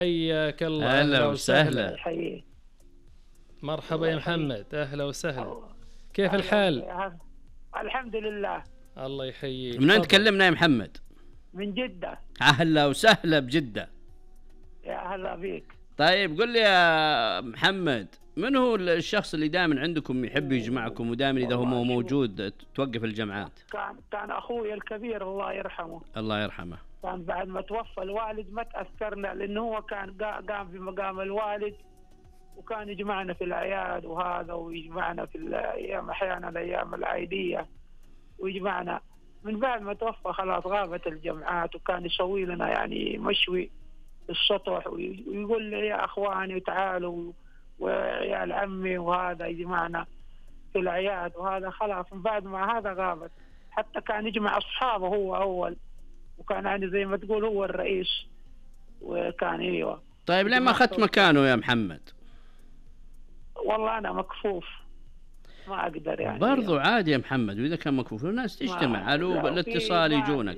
حياك الله. هلا وسهلا. حييك. مرحبا يا محمد، أهلا وسهلا. الله. كيف الحال؟ الحمد لله. الله يحييك. من وين تكلمنا يا محمد؟ من جدة. أهلا وسهلا بجدة. يا هلا بيك. طيب قل لي يا محمد، من هو الشخص اللي دائما عندكم يحب يجمعكم ودائما إذا هو موجود توقف الجمعات؟ كان أخوي الكبير الله يرحمه. الله يرحمه. كان بعد ما توفى الوالد ما تأثرنا، لأنه هو كان قام بمقام الوالد، وكان يجمعنا في الأعياد وهذا، ويجمعنا في الأيام أحيانا الأيام العيدية، ويجمعنا. من بعد ما توفى خلاص غابت الجمعات، وكان يسوي لنا يعني مشوي في السطح، ويقول لي يا أخواني تعالوا وعيال عمي وهذا يجمعنا في الأعياد وهذا. خلاص من بعد ما هذا غابت. حتى كان يجمع أصحابه هو أول، وكان يعني زي ما تقول هو الرئيس، وكان ايوه. طيب ليه ما أخذت مكانه يا محمد؟ والله أنا مكفوف ما أقدر يعني. برضو عادي يا محمد، وإذا كان مكفوف الناس تجتمع على الاتصال يجونك.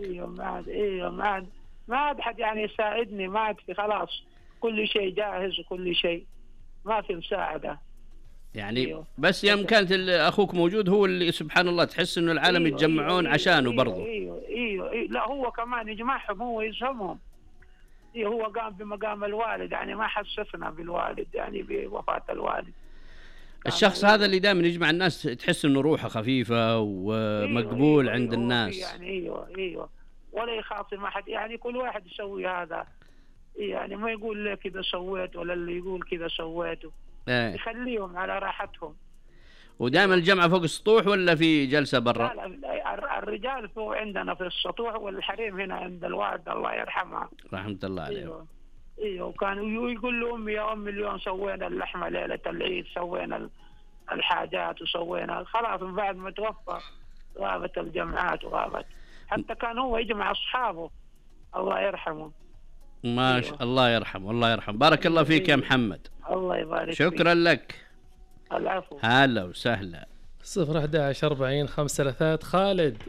ما عاد حد يعني يساعدني، ما عاد في خلاص كل شيء جاهز وكل شيء، ما في مساعدة يعني. أيوه. بس يوم كانت أخوك موجود هو اللي سبحان الله تحس إنه العالم يتجمعون عشانه برضو. أيوه. لا هو كمان يجمعهم، هو يسهمهم. هو قام بمقام الوالد، يعني ما حسسنا بالوالد يعني بوفاة الوالد. الشخص هذا اللي دائما يجمع الناس تحس انه روحه خفيفة ومقبول عند الناس. يعني ايوه ولا يخاصم ما حد، يعني كل واحد يسوي هذا، يعني ما يقول لي كذا سويت ولا اللي يقول كذا سويته. يخليهم على راحتهم. ودائما الجمعة فوق السطوح ولا في جلسة برا؟ لا الرجال فوق عندنا في السطوح، والحريم هنا عند الوالد الله يرحمها رحمة الله عليه. ايوه وكان يقول له امي يا امي اليوم سوينا اللحمه ليله العيد، سوينا الحاجات وسوينا. خلاص من بعد ما توفى غابت الجمعات وغابت. حتى كان هو يجمع اصحابه الله يرحمه. ما شاء الله يرحمه. الله يرحمه. بارك الله فيك يا محمد. الله يبارك فيك. شكرا لك. العفو. هلا وسهلا. 011-40-5 خالد.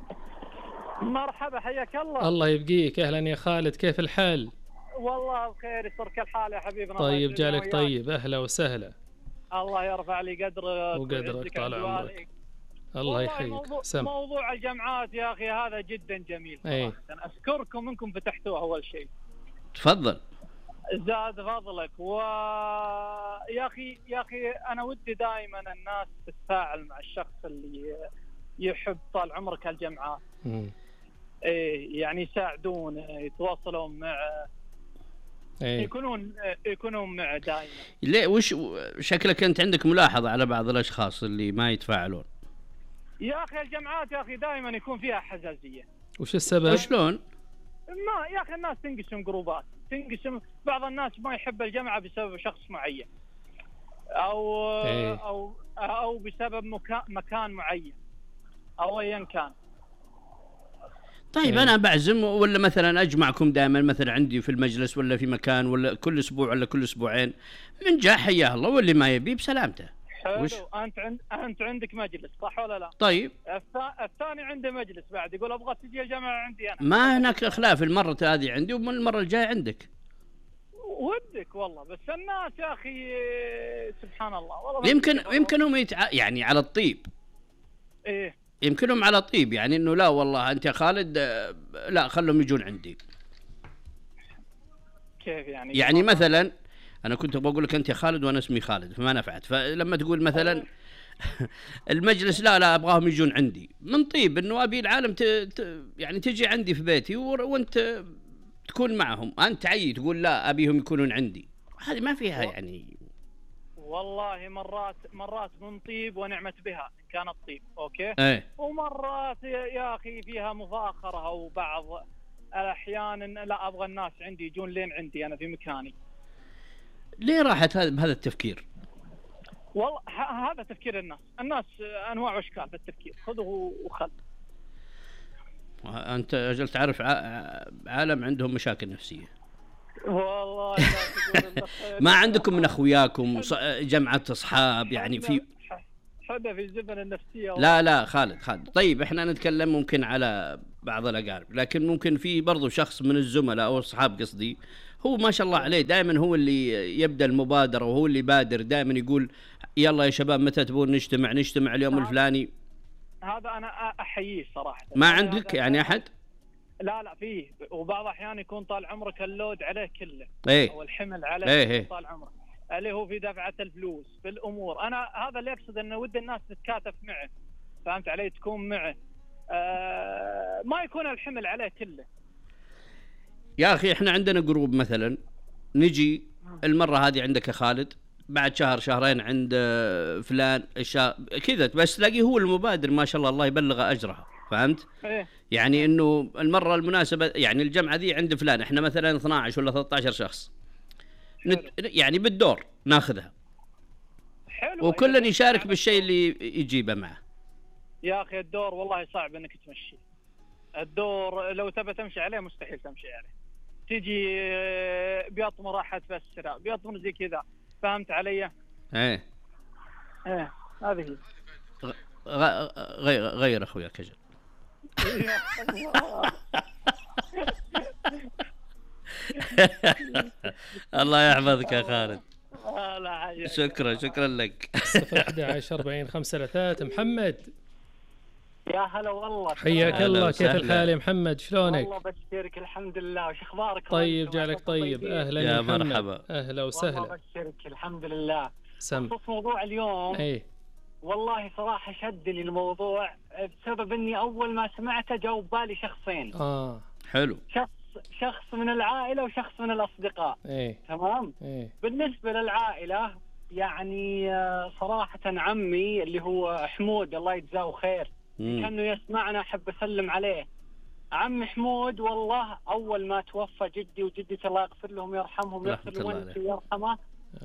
مرحبا حياك الله. الله يبقيك. أهلا يا خالد، كيف الحال؟ والله بخير، يسرك الحال يا حبيبنا. طيب جالك طيب. أهلا وسهلا. الله يرفع لي قدرك وقدرك طال عمرك. الله يحييك. موضوع الجمعات يا أخي هذا جدا جميل. أشكركم أنكم فتحتوه أول شيء. تفضل. زاد فضلك. يا أخي أنا ودي دائما الناس تتفاعل مع الشخص اللي يحب طال عمرك الجمعات. يعني يساعدون، يتواصلون معه، يكونون معه دائما. ليه؟ وش شكلك أنت عندك ملاحظة على بعض الأشخاص اللي ما يتفاعلون؟ يا أخي الجمعات يا أخي دائما يكون فيها حزازية. وش السبب؟ شلون؟ ما يا أخي الناس تنقسم جروبات، تنقسم. بعض الناس ما يحب الجمعة بسبب شخص معين، أو بسبب مكان معين، أو أيا كان. طيب أنا بعزم ولا مثلا أجمعكم دائما مثلا عندي في المجلس ولا في مكان، ولا كل أسبوع ولا كل أسبوعين، من جاء حياه الله، واللي ما يبي بسلامته. حلو. أنت عندك مجلس صح ولا لا؟ طيب الثاني عنده مجلس بعد، يقول أبغى تجي الجماعة عندي أنا. ما هناك خلاف، المرة هذه عندي ومن المرة الجاية عندك. ودك والله، بس الناس يا أخي سبحان الله والله. يمكنهم يعني على الطيب. يمكنهم على طيب، يعني انه لا والله انت يا خالد لا خلهم يجون عندي. كيف يعني؟ يعني مثلا انا كنت بقول لك انت يا خالد وانا اسمي خالد فما نفعت، فلما تقول مثلا المجلس لا ابغاهم يجون عندي من طيب، انه ابي العالم يعني تجي عندي في بيتي وانت تكون معهم. انت عيي تقول لا ابيهم يكونون عندي، هذه ما فيها يعني. والله مرات من طيب ونعمت بها كانت طيب اوكي. ومرات يا اخي فيها مفاخره، او بعض الاحيان لا ابغى الناس عندي يجون لين عندي انا في مكاني. ليه راحت بهذا التفكير؟ والله هذا تفكير الناس انواع واشكال في التفكير، خذه وخل. انت اجل تعرف عالم عندهم مشاكل نفسيه والله. ما عندكم من اخوياكم جمعة اصحاب يعني في حدا في الزبن النفسية؟ لا خالد. طيب احنا نتكلم ممكن على بعض الاقارب، لكن ممكن في برضو شخص من الزملاء او اصحاب قصدي هو ما شاء الله عليه دائما هو اللي يبدأ المبادرة وهو اللي يبادر، دائما يقول يلا يا شباب متى تبون نجتمع اليوم الفلاني. هذا أنا أحييه صراحة. ما عندك يعني أحد؟ لا فيه، وبعض الأحيان يكون طال عمرك اللود عليه كله، أو الحمل عليه طال عمرك، اللي هو في دفعة الفلوس في الأمور. أنا هذا اللي أقصد، أنه ود الناس تتكاتف معه، فهمت علي؟ تكون معه، ما يكون الحمل عليه كله. يا أخي إحنا عندنا جروب مثلا، نجي المرة هذه عندك يا خالد، بعد شهر شهرين عند فلان كذا، بس تلاقيه هو المبادر ما شاء الله يبلغ أجرها، فهمت؟ يعني إنه المرة المناسبة يعني الجمعة ذي عند فلان، إحنا مثلا 12 ولا 13 شخص، يعني بالدور ناخذها، حلو، وكل يشارك بالشيء اللي يجيبه معه. يا أخي الدور والله صعب إنك تمشي الدور، لو تبى تمشي عليه مستحيل تمشي عليه، تيجي بيطمر أحد فسره، بيطمر زي كذا، فهمت علي؟ ايه هذه غير أخويا كجل. الله يحفظك يا خالد. شكرا لك. 011-40-533 محمد. يا هلا والله، حياك الله، كيف الحال يا محمد؟ شلونك؟ والله بشيرك الحمد لله، وش اخبارك؟ طيب جعلك طيب. اهلا يا محمد، مرحبا، اهلا وسهلا. والله بشيرك الحمد لله. سم بخصوص موضوع اليوم، والله صراحة شدني الموضوع بسبب اني اول ما سمعته جاء ببالي شخصين. حلو. شخص من العائلة وشخص من الأصدقاء. تمام. بالنسبة للعائلة يعني صراحة عمي اللي هو حمود الله يجزاه خير، كأنه يسمعنا، أحب أسلم عليه. عم حمود والله أول ما توفى جدي وجدتي الله يغفر لهم ويرحمهم، يغفر لوالدي ويرحمه،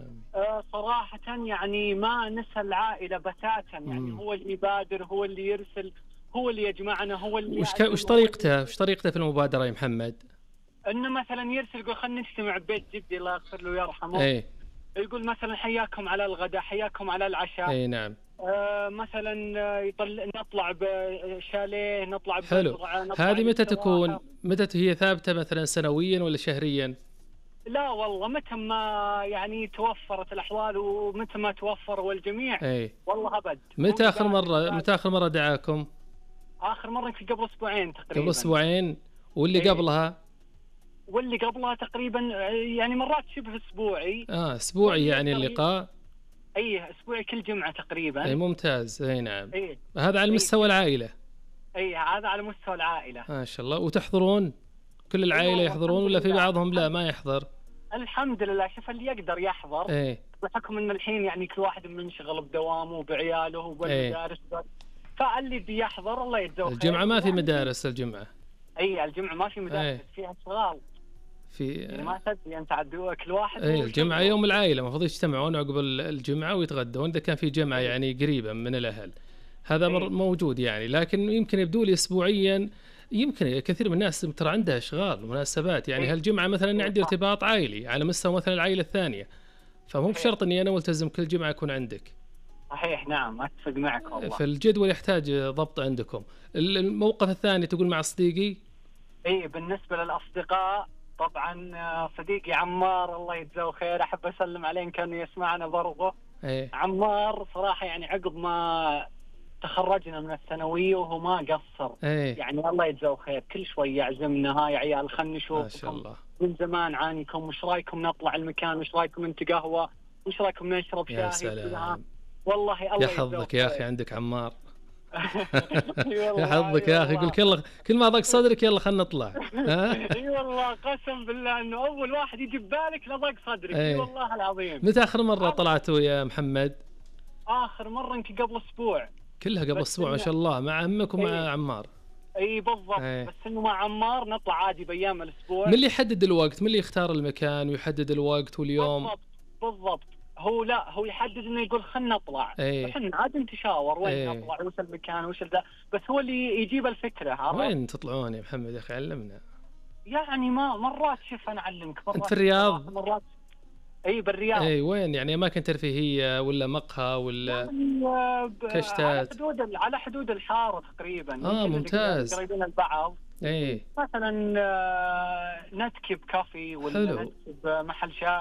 صراحة يعني ما نسى العائلة بتاتا، يعني هو اللي يبادر، هو اللي يرسل، هو اللي يجمعنا، هو اللي وش طريقته في المبادرة يا محمد؟ انه مثلا يرسل يقول خلينا نجتمع ببيت جدي الله يغفر له ويرحمه، يقول مثلا حياكم على الغداء، حياكم على العشاء، نعم. مثلا نطلع بشاليه، نطلع حلو. هذه متى تكون؟ متى هي ثابتة مثلا سنويا ولا شهريا؟ لا والله متى ما يعني توفرت الأحوال ومتى ما توفر الجميع. والله أبد. متى آخر مرة دعاكم؟ آخر مرة قبل أسبوعين تقريبا. قبل أسبوعين. واللي قبلها؟ واللي قبلها تقريبا يعني مرات شبه أسبوعي. أسبوعي يعني اللقاء؟ أسبوعي كل جمعة تقريبا. ممتاز. نعم. هذا على مستوى العائلة. هذا على مستوى العائلة. ما شاء الله. وتحضرون؟ كل العائلة يحضرون ولا في بعضهم لا ما يحضر؟ الحمد لله. شوف اللي يقدر يحضر، بحكم ان الحين يعني كل واحد منشغل بدوامه وبعياله وبالمدارس، فاللي بيحضر الله يجزاه خير. الجمعة ما في مدارس الجمعة؟ الجمعة ما في مدارس، فيها اشغال، يعني ما تدري انت عدوا كل واحد. الجمعة يوم العائلة المفروض يجتمعون عقب الجمعة ويتغدون اذا كان في جمعة يعني قريبة من الاهل، هذا موجود يعني. لكن يمكن يبدو لي اسبوعيا، يمكن كثير من الناس ترى عندها اشغال ومناسبات، يعني هالجمعه مثلا عندي ارتباط عائلي على مستوى مثلا العائله الثانيه، فمو بشرط اني انا ملتزم كل جمعه اكون عندك. صحيح، نعم، اتفق معك والله. فالجدول يحتاج ضبط عندكم. الموقف الثاني تقول مع صديقي؟ بالنسبه للاصدقاء طبعا صديقي عمار الله يجزاه خير، احب اسلم عليه ان كان يسمعنا برضه. عمار صراحه يعني عقب ما تخرجنا من الثانويه وهو ما قصر، يعني الله يجزاه خير، كل شوي يعزمنا، ها يا عيال خلنا نشوف، ما شاء الله من زمان عانيكم، وش رايكم نطلع المكان، وش رايكم انت قهوه، وش رايكم نشرب شاي. يا سلام، والله الله يا حظك يا اخي عندك عمار. يا حظك يا اخي، يقول كل ما ضاق صدرك يلا خلنا نطلع. اي والله قسم بالله انه اول واحد يجي ببالك لضاق صدرك. اي والله العظيم. متى اخر مره طلعتوا يا محمد؟ اخر مره يمكن قبل اسبوع. كلها قبل اسبوع ما شاء الله، مع عمك ومع عمار. بالضبط. بس انه مع عمار نطلع عادي بايام الاسبوع. من اللي يحدد الوقت؟ من اللي يختار المكان ويحدد الوقت واليوم؟ بالضبط. هو يحدد انه يقول خلنا نطلع، احنا عاد نتشاور وين نطلع، وش المكان، وش ذا، بس هو اللي يجيب الفكره. وين تطلعون يا محمد يا اخي؟ علمنا. يعني ما مرات شوف انا اعلمك، انت في الرياض؟ مرات بالرياض. وين يعني اماكن ترفيهيه ولا مقهى ولا يعني كشتات؟ على حدود الحاره تقريبا. ممتاز. قريبين البعض. ايه مثلا نتكب كافي ولا نتكب محل شاي